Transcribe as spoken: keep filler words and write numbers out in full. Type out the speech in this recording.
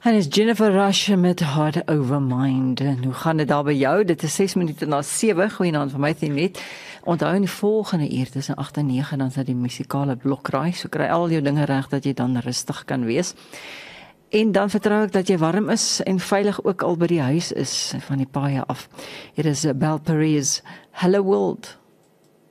En is Jennifer Rush met Heart Over Mind. En hoe gaan dit daar by jou? Dit is ses minute na sewe. Goeienaand van my net. Onthou in die volgende uur tussen agt en nege dan sal die musikale blok raai. So kry al jou dinge reg dat jy dan rustig kan wees. En dan vertrou ek dat jy warm is en veilig ook al by die huis is van die paaie af. Hier is Bel Perez, Hello World.